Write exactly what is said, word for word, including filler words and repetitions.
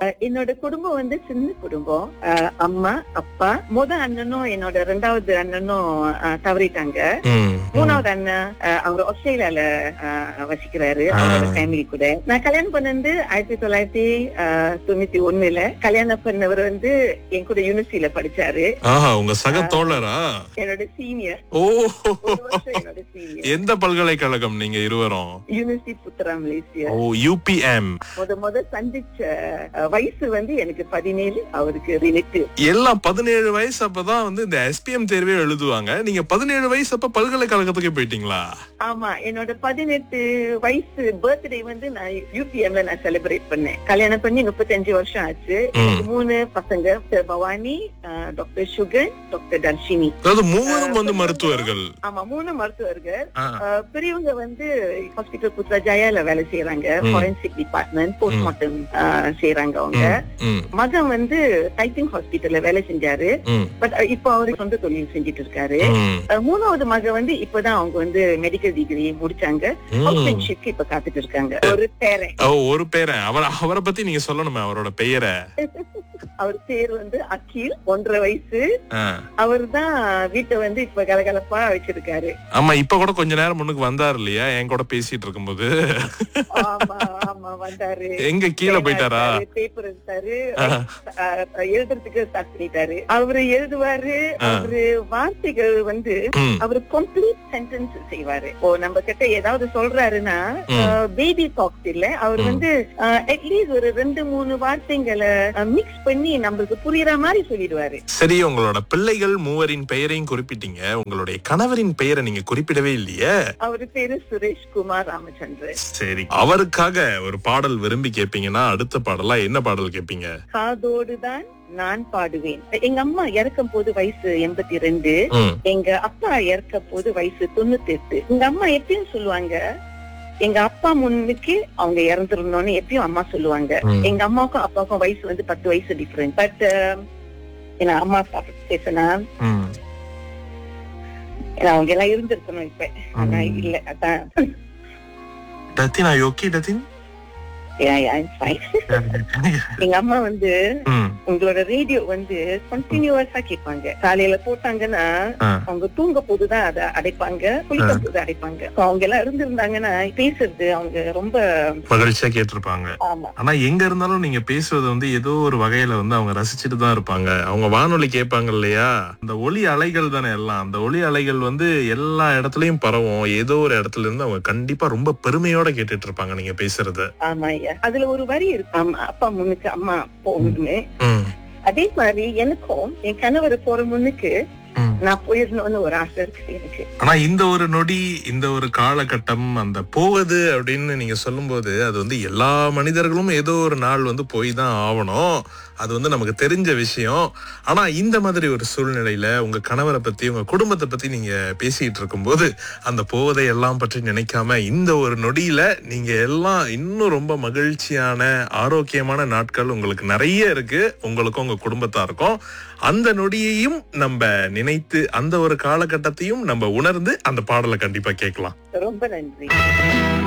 என்னோட குடும்பம் வந்து சின்ன குடும்பம். அஹ், அம்மா அப்பா முத அண்ணனும் என்னோட ரெண்டாவது அண்ணனும் அஹ், தவறிட்டாங்க. ம், ம். மூணாவது அண்ணன் அஹ், அவர் ஆஸ்திரேலியால அஹ், வசிக்கிறாரு ஆ. அவரோட ஃபேமிலி கூட. நான் கல்யாணம் பண்ணது ஆயிரத்தி தொள்ளாயிரத்தி அஹ், தொண்ணூத்தி ஒண்ணுல. கல்யாணம் பண்ணவர் வந்து என் கூட யூனிவர்சிட்டியில படிச்சாரு. ஆஹா, உங்க சக தோழரா? என்னோட சீனியர். ஓ, ஒரு வருஷம் என்னோட சீனியர். எந்த பல்கலைக்கழகம் நீங்க இருவரும்? University Putra Malaysia. ஓ, யூபிஎம். முத முத சந்திச்ச அஹ், வயசு வந்து எனக்கு பதினேழு, அவருக்கு ரிலேட்டிவ். எல்லாம் பதினேழு வயசு அப்பதான் வந்து இந்த எஸ்பிஎம் தேர்வே எழுதுவாங்க. நீங்க பதினேழு வயசு அப்ப பல்கலைக்கழகத்துக்கு போயிட்டீங்களா? ஆமா, என்னோட பதினெட்டு வயசு பர்த்டே வந்து நான் யூபிஎம்ல நான் செலிப்ரேட் பண்ணேன். கல்யாணம் பண்ணி முப்பத்தஞ்சு வருஷம் ஆச்சு. எனக்கு மூணு பசங்க, டாக்டர் பவானி, அஹ், டாக்டர் சுகர், டாக்டர் தர்ஷினி. அதாவது மூவரும் வந்து மருத்துவர்கள். ஆமா, மூணு மருத்துவர்கள். ஆ. அஹ், பெரியவங்க வந்து ஹாஸ்பிட்டல் புத்ரா ஜயால வேலை செய்யறாங்க. ஃபாரன்சிக் டிபார்ட்மெண்ட் போஸ்ட்மார்ட்டம் செய்யறாங்க அவங்க. ம், மகன் வந்து டைப்பிங் ஹாஸ்பிட்டல்ல வேலை செஞ்சாரு. ம், பட் இப்ப அவரு சொந்த தொழில் செஞ்சுட்டு இருக்காரு. ம், அஹ், மூணாவது மகன் வந்து இப்பதான் அவங்க வந்து மெடிக்கல் டிகிரி முடிச்சாங்க. ம். ஹவுஸ்மேன்ஷிப்க்கு இப்ப காத்துட்டு இருக்காங்க. ஒரு பேரன், ஓ, ஒரு பேரை அவர் அவரை பத்தி நீங்க சொல்லணுமே, அவரோட பெயரை. அவர் பேர் வந்து அகில், ஒன்றரை வயசு. ஆ. அவர் தான் வீட்டை வந்து இப்ப கலகலப்பா வச்சிருக்காரு. ஆமா, இப்ப கூட கொஞ்ச நேரம் முன்னுக்கு வந்தாரு இல்லையா, என் கூட பேசிட்டு இருக்கும்போது? ஆமா ஆமா, வந்தாரு. எங்க கீழே போயிட்டாரா? பேப்பர் எடுத்தாரு, அஹ், எழுதுறதுக்கு ஸ்டார்ட் பண்ணிட்டாரு. அவரு எழுதுவாரு. அவரு வார்த்தைகள் வந்து ம், அவரு கம்ப்ளீட் சென்டென்ஸ் செய்வாரு. ஓ, நம்ம கிட்ட ஏதாவது சொல்றாருன்னா பேபி டாக்ஸ் இல்ல, அவர் வந்து அட்லீஸ்ட் ஒரு ரெண்டு மூணு வார்த்தைகளை மிக்ஸ் பண்ணி நம்மளுக்கு புரியுற மாதிரி சொல்லிடுவாரு. சரி, உங்களோட பிள்ளைகள் மூவரின் பெயரையும் குறிப்பிட்டீங்க. உங்களுடைய கணவரின் பெயரை நீங்க குறிப்பிடவே இல்லையே. அவரு பேரு சுரேஷ் குமார் ராமச்சந்திரன். சரி, அவருக்காக ஒரு பாடல் விரும்பி கேப்பீங்கன்னா அடுத்த பாடலா என்ன பாடல் கேப்பீங்க? காதோடுதான் நான் பாடுவேன். எங்க அம்மா இறக்கும் போது வயசு எண்பத்தி ரெண்டு, ம், எங்க அப்பா இறக்க போது வயசு தொண்ணூத்தி எட்டு. எங்க அம்மா எப்பயும் சொல்லுவாங்க, எங்க அப்பா முன்னுக்கு அவங்க இறந்துருந்தோன்னு எப்பயும் அம்மா சொல்லுவாங்க. ம். எங்க அம்மாவுக்கும் அப்பாவுக்கும் வயசு வந்து பத்து வயசு டிஃபரன்ஸ். பட் ஏன்னா அம்மா பேசினா ம். அவங்க எல்லாம் இருந்திருக்கணும் இப்ப, ஆனா இல்ல. அதான் Datin, are you okay, Datin? Yeah, yeah, I'm fine. எங்க அம்மா வந்து ம், உங்களோட ரேடியோ வந்து கண்டினியூவஸா கேட்பாங்க. காலையில போட்டாங்கன்னா ஆ. அவங்க தூங்க போதுதான் அதை அடைப்பாங்க, குளிக்க போது அடைப்பாங்க. So, அவங்க எல்லாம் இருந்திருந்தாங்கன்னா பேசுறது அவங்க ரொம்ப மகிழ்ச்சியா கேட்டிருப்பாங்க. ஆமா ஆனா எங்க இருந்தாலும் நீங்க பேசுவது வந்து ஏதோ ஒரு வகையில வந்து அவங்க ரசிச்சுட்டு தான் இருப்பாங்க. அவங்க வானொலி கேட்பாங்க இல்லையா, அந்த ஒலி அலைகள் தானே எல்லாம். அந்த ஒலி அலைகள் வந்து எல்லா இடத்துலயும் பரவும். ஏதோ ஒரு இடத்துல இருந்து அவங்க கண்டிப்பா ரொம்ப பெருமையோட கேட்டுட்டு இருப்பாங்க நீங்க பேசுறது. ஆமா ஐயா. அதுல ஒரு வரி இருக்கு, ஆமா, அப்பா முன்னுக்கு அம்மா போகணும்னு. ம், அதே மாதிரி எனக்கும் என் கணவர் போற முன்னுக்கு ம். நான் போயிடணும்னு ஒரு ஆசை இருக்கு எனக்கு. ஆனா இந்த ஒரு நொடி, இந்த ஒரு காலகட்டம், அந்த போவது அப்படின்னு நீங்க சொல்லும்போது அது வந்து எல்லா மனிதர்களும் ஏதோ ஒரு நாள் வந்து போய் தான் ஆகணும். அது வந்து நமக்கு தெரிஞ்ச விஷயம். ஆனா இந்த மாதிரி ஒரு சூழ்நிலையில உங்க கணவரை பத்தி, உங்க குடும்பத்தை பத்தி நீங்க பேசிட்டு இருக்கும்போது அந்த போவதை எல்லாம் பற்றி நினைக்காம இந்த ஒரு நொடியில நீங்க எல்லாம் இன்னும் ரொம்ப மகிழ்ச்சியான ஆரோக்கியமான நாட்கள் உங்களுக்கு நிறைய இருக்கு, உங்களுக்கும் உங்க குடும்பத்தாருக்கும். அந்த நொடியையும் நம்ம நினைத்து அந்த ஒரு காலகட்டத்தையும் நம்ம உணர்ந்து அந்த பாடலை கண்டிப்பா கேட்கலாம். ரொம்ப நன்றி.